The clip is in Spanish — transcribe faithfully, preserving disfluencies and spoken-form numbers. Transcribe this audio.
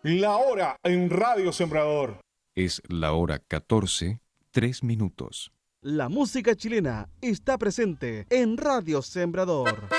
La hora en Radio Sembrador. Es la hora catorce, tres minutos. La música chilena está presente en Radio Sembrador.